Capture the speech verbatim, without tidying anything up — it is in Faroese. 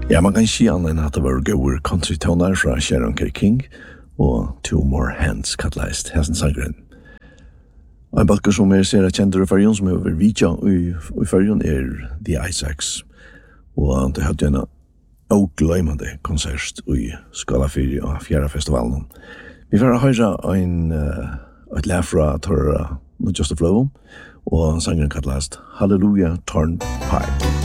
Ja, man kan si annet enn at det var gode country-toner fra Sharon K. King og Two More Hands kattleist Hessen Sangren. Og en balker som er ser at kjenter i fargen som er over Vidja i, i fargen er The Isaacs. Og det hadde en avgløymande konsert i Skala fire og Fjæra festivalen. Vi får høre en, uh, et lær fra Torra Not Just a Flow og sangren kattleist Hallelujah Turnpike.